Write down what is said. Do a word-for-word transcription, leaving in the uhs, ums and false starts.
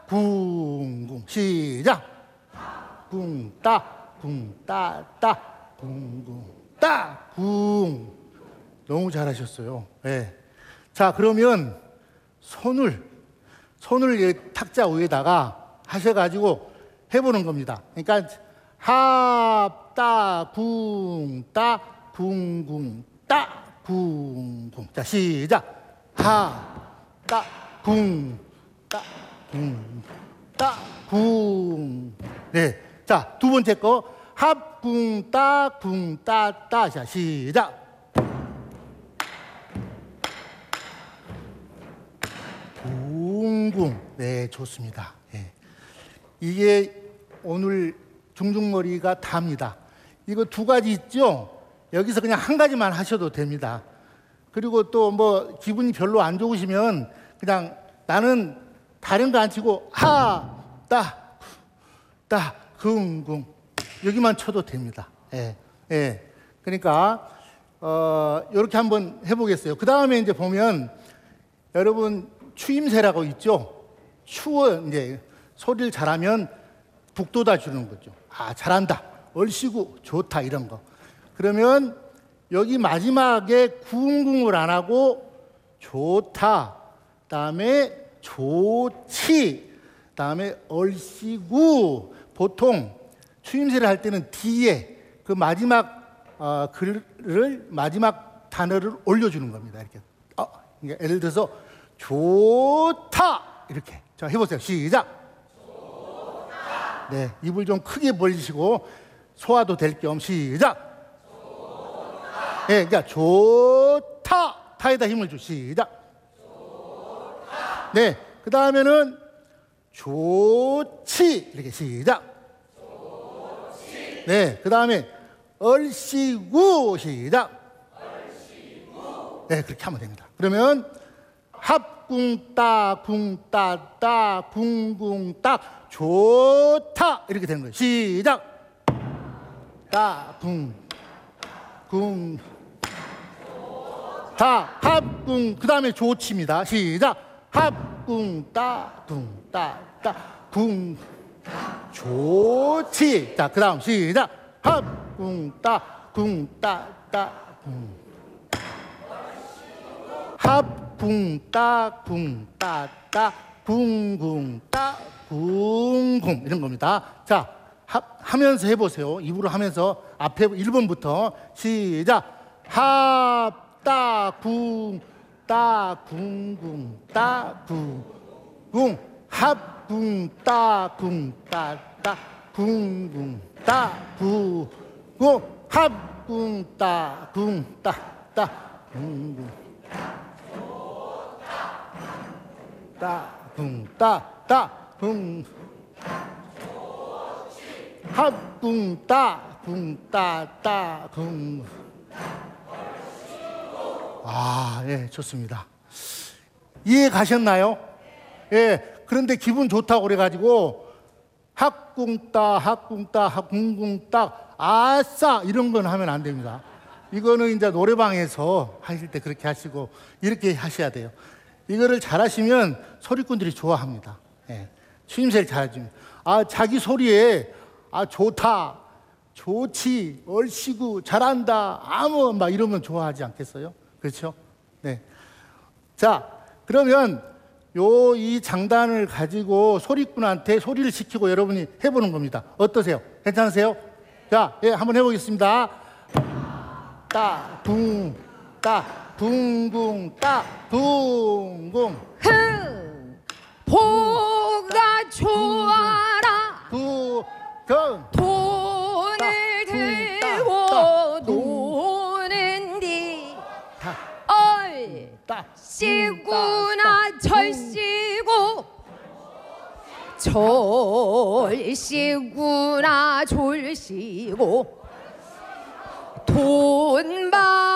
붕궁. 시작. 붕, 따, 붕, 따, 따, 붕궁, 따, 붕. 너무 잘하셨어요. 네. 자, 그러면 손을, 손을 탁자 위에다가 하셔가지고 해보는 겁니다. 그러니까 합, 따, 붕, 따, 붕궁, 따, 붕궁. 자, 시작. 합, 따, 붕, 따, 붕, 따, 붕. 네. 자, 두 번째 거. 합, 붕, 따, 붕, 따, 따. 자, 시작. 붕궁. 네, 좋습니다. 네. 이게 오늘 중중머리가 답니다. 이거 두 가지 있죠? 여기서 그냥 한 가지만 하셔도 됩니다. 그리고 또 뭐 기분이 별로 안 좋으시면 그냥 나는 다른 거 안 치고 하, 따, 따, 궁궁 여기만 쳐도 됩니다. 예, 예. 그러니까 어, 이렇게 한번 해보겠어요. 그 다음에 이제 보면 여러분 추임새라고 있죠? 추어 이제 소리를 잘하면 북돋아 주는 거죠. 아, 잘한다, 얼씨구, 좋다 이런 거. 그러면 여기 마지막에 궁궁을 안 하고 좋다, 그다음에 좋지, 그다음에 얼씨구. 보통 추임새를 할 때는 뒤에 그 마지막 어, 글을 마지막 단어를 올려주는 겁니다. 이렇게. 어, 그러니까 예를 들어서 좋다 이렇게. 자, 해보세요. 시작. 좋다. 네, 입을 좀 크게 벌리시고 소화도 될 겸 시작. 좋다. 네, 그러니까 좋다. 타에다 힘을 주. 시작. 좋다. 네, 그 다음에는 좋지 이렇게 시작. 좋지. 네, 그 다음에 얼씨구 시작. 얼씨구. 네, 그렇게 하면 됩니다. 그러면 합궁 따, 궁 따, 따, 궁궁 따, 좋다 이렇게 되는 거예요. 시작. 따, 궁, 궁, 다, 합궁. 그 다음에 좋지입니다. 시작. 합궁 따, 궁 따, 따, 궁, 좋지. 자, 그 다음 시작. 합궁 따, 궁 따, 따, 궁. 합궁 따, 궁 따, 따, 궁궁 따, 궁궁 이런 겁니다. 자, 합, 하면서 해보세요. 입으로 하면서 앞에 일 번부터 시작. 합, 따, 궁, 따, 궁궁, 따, 궁궁. 합궁, 따, 궁, 따, 따, 궁궁, 따, 궁궁. 합궁, 따, 궁, 따, 따, 궁궁. 따, 궁, 따, 따, 궁. 합궁, 따, 궁, 따, 따, 궁. 아, 예, 좋습니다. 이해 가셨나요? 예, 그런데 기분 좋다고 그래가지고 합궁 따, 합궁 따, 합궁궁 따, 아싸 이런 건 하면 안 됩니다. 이거는 이제 노래방에서 하실 때 그렇게 하시고 이렇게 하셔야 돼요. 이거를 잘하시면 소리꾼들이 좋아합니다. 예, 추임새를 잘해주면 아, 자기 소리에 아, 좋다, 좋지, 얼씨구, 잘한다, 아무 막 이러면 좋아하지 않겠어요? 그렇죠? 네. 자, 그러면 요 이 장단을 가지고 소리꾼한테 소리를 시키고 여러분이 해보는 겁니다. 어떠세요? 괜찮으세요? 자, 예, 한번 해보겠습니다. 따, 붕, 따, 붕궁, 따, 붕궁. 흥, 보가 좋아라. 부, 경. 돈을 따, 들고 따, 노는디 따, 얼씨구나 절씨구, 절씨구나 졸씨구, 돈 받